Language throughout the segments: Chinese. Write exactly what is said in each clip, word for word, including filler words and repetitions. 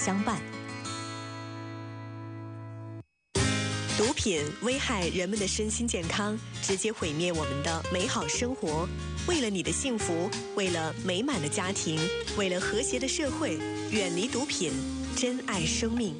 相伴。毒品危害人们的身心健康，直接毁灭我们的美好生活。为了你的幸福，为了美满的家庭，为了和谐的社会，远离毒品，珍爱生命。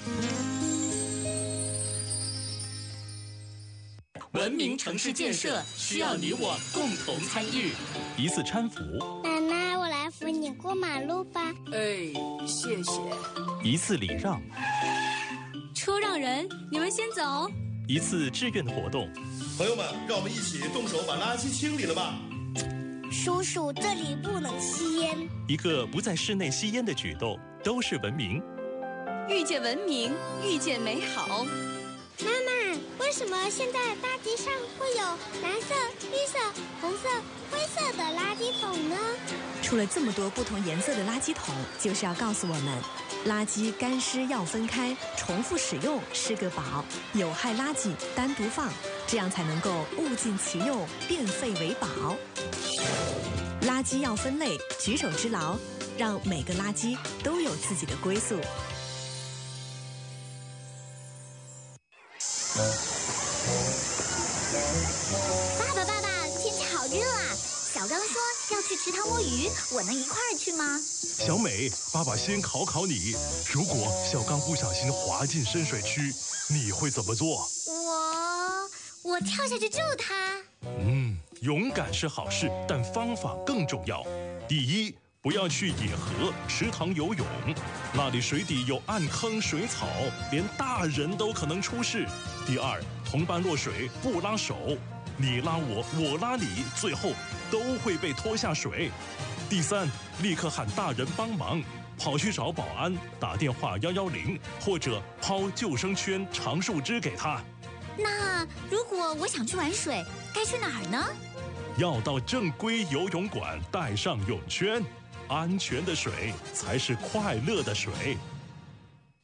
文明城市建设需要你我共同参与。 一次搀扶， 妈妈，我来扶你过马路吧。 哎，谢谢。 一次礼让， 车让人，你们先走。 一次志愿的活动， 朋友们，让我们一起动手把垃圾清理了吧。 叔叔，这里不能吸烟。 一个不在室内吸烟的举动，都是文明。 遇见文明，遇见美好。 妈妈，为什么现在大街上会有蓝色、绿色、红色、灰色的垃圾桶呢？ 出了这么多不同颜色的垃圾桶，就是要告诉我们，垃圾干湿要分开，重复使用是个宝，有害垃圾单独放，这样才能够物尽其用，变废为宝。垃圾要分类，举手之劳，让每个垃圾都有自己的归宿。 爸爸，爸爸，天气好热啊！小刚说要去池塘摸鱼，我能一块儿去吗？ 小美，爸爸先考考你，如果小刚不小心滑进深水区，你会怎么做？ 我我跳下去救他。 嗯，勇敢是好事，但方法更重要。第一，不要去野河、池塘游泳，那里水底有暗坑、水草，连大人都可能出事。第二，同伴落水不拉手，你拉我，我拉你，最后都会被拖下水。第三，立刻喊大人帮忙，跑去找保安，打电话一一零，或者抛救生圈、长树枝给他。 那如果我想去玩水，该去哪儿呢？ 要到正规游泳馆，带上泳圈。安全的水才是快乐的水。